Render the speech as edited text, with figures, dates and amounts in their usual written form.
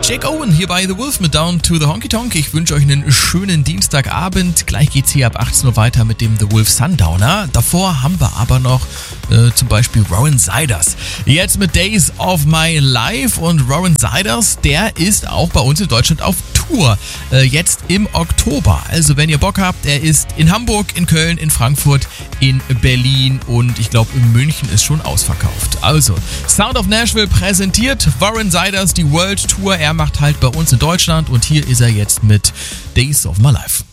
Jake Owen hier bei The Wolf mit Down to the Honky Tonk. Ich wünsche euch einen schönen Dienstagabend. Gleich geht's hier ab 18 Uhr weiter mit dem The Wolf Sundowner. Davor haben wir aber noch zum Beispiel Warren Ziders. Jetzt mit Days of My Life, und Warren Ziders, der ist auch bei uns in Deutschland auf Tour. Jetzt im Oktober. Also wenn ihr Bock habt, er ist in Hamburg, in Köln, in Frankfurt, in Berlin und ich glaube in München ist schon ausverkauft. Also Sound of Nashville präsentiert Warren Ziders die World Tour. Er macht halt bei uns in Deutschland und hier ist er jetzt mit Days of My Life.